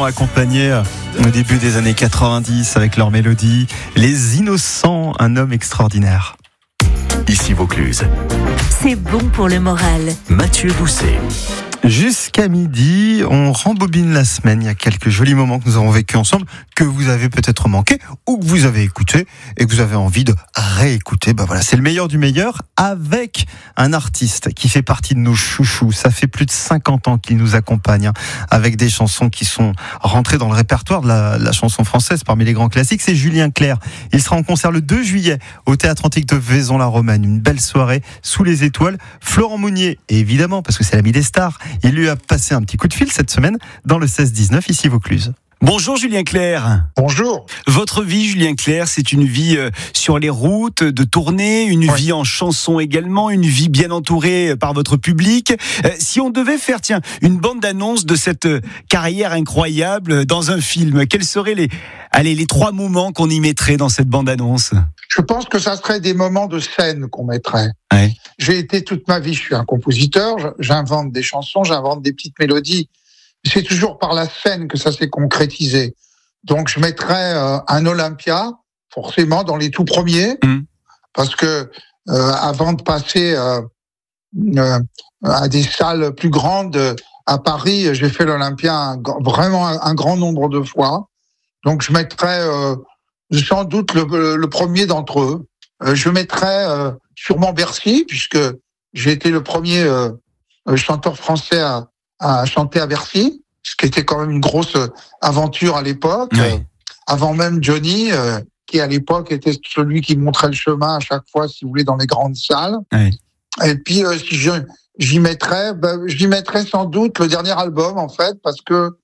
ont accompagné au début des années 90 avec leur mélodie. Les Innocents, un homme extraordinaire. Ici Vaucluse. C'est bon pour le moral. Mathieu Doucet. Jusqu'à midi, on rembobine la semaine. Il y a quelques jolis moments que nous avons vécus ensemble, que vous avez peut-être manqué, ou que vous avez écouté, et que vous avez envie de réécouter. Voilà, c'est le meilleur du meilleur, avec un artiste qui fait partie de nos chouchous. Ça fait plus de 50 ans qu'il nous accompagne, avec des chansons qui sont rentrées dans le répertoire de la chanson française, parmi les grands classiques. C'est Julien Clerc. Il sera en concert le 2 juillet au Théâtre Antique de Vaison-la-Romaine. Une belle soirée sous les étoiles. Florent Mounier, évidemment, parce que c'est l'ami des stars. Il lui a passé un petit coup de fil cette semaine dans le 16-19 ici Vaucluse. Bonjour Julien Clerc. Bonjour. Votre vie, Julien Clerc, c'est une vie sur les routes, de tournée, une vie en chanson également, une vie bien entourée par votre public. Si on devait faire, une bande-annonce de cette carrière incroyable dans un film, quels seraient les 3 moments qu'on y mettrait dans cette bande-annonce ? Je pense que ça serait des moments de scène qu'on mettrait. Ouais. J'ai été toute ma vie, je suis un compositeur, j'invente des chansons, j'invente des petites mélodies. C'est toujours par la scène que ça s'est concrétisé. Donc je mettrais un Olympia, forcément, dans les tout premiers, parce que avant de passer à des salles plus grandes à Paris, j'ai fait l'Olympia vraiment un grand nombre de fois. Donc je mettrais sans doute le premier d'entre eux. Je mettrais sûrement Bercy, puisque j'ai été le premier chanteur français à chanter à Bercy, ce qui était quand même une grosse aventure à l'époque, avant même Johnny, qui à l'époque était celui qui montrait le chemin à chaque fois, si vous voulez, dans les grandes salles. Et puis si j'y mettrais sans doute le dernier album, en fait, parce que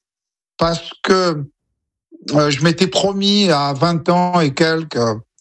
je m'étais promis à 20 ans et quelques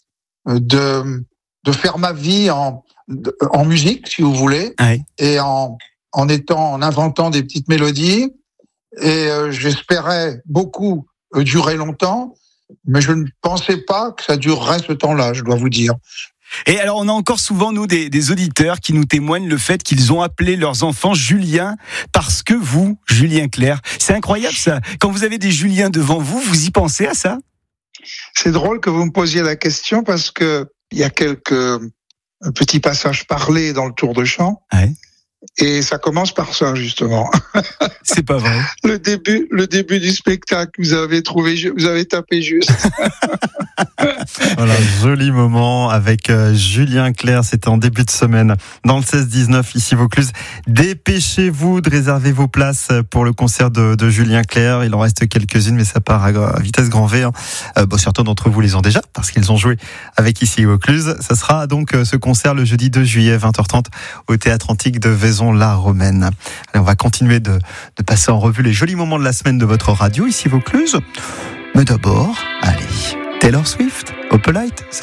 de faire ma vie en musique, si vous voulez, et en inventant des petites mélodies. Et j'espérais beaucoup durer longtemps, mais je ne pensais pas que ça durerait ce temps-là, je dois vous dire. Et alors, on a encore souvent, nous, des auditeurs qui nous témoignent le fait qu'ils ont appelé leurs enfants Julien parce que vous, Julien Clerc. C'est incroyable, ça. Quand vous avez des Juliens devant vous, vous y pensez à ça ? C'est drôle que vous me posiez la question parce que il y a quelques petits passages parlés dans le tour de chant. Et ça commence par ça, justement. C'est pas vrai. Le début du spectacle, vous avez tapé juste. Voilà, joli moment avec Julien Clerc. C'était en début de semaine dans le 16-19 ici Vaucluse. Dépêchez-vous de réserver vos places pour le concert de Julien Clerc. Il en reste quelques-unes, mais ça part à vitesse grand V. Certains d'entre vous les ont déjà parce qu'ils ont joué avec ici Vaucluse. Ça sera donc ce concert le jeudi 2 juillet 20h30 au Théâtre Antique de Vaison-la-Romaine. Allez, on va continuer de passer en revue les jolis moments de la semaine de votre radio ici Vaucluse. Mais d'abord, allez, Taylor Swift, Opalite, ça vous dit ?